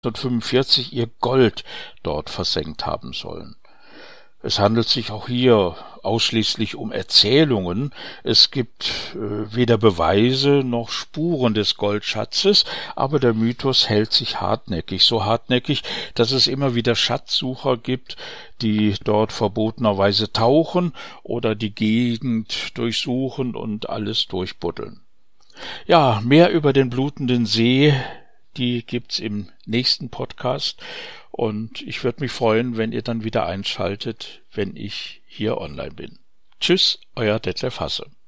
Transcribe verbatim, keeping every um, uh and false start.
neunzehnhundertfünfundvierzig ihr Gold dort versenkt haben sollen. Es handelt sich auch hier ausschließlich um Erzählungen. Es gibt äh, weder Beweise noch Spuren des Goldschatzes, aber der Mythos hält sich hartnäckig, so hartnäckig, dass es immer wieder Schatzsucher gibt, die dort verbotenerweise tauchen oder die Gegend durchsuchen und alles durchbuddeln. Ja, mehr über den blutenden See, die gibt's im nächsten Podcast. Und ich würde mich freuen, wenn ihr dann wieder einschaltet, wenn ich hier online bin. Tschüss, euer Detlef Hasse.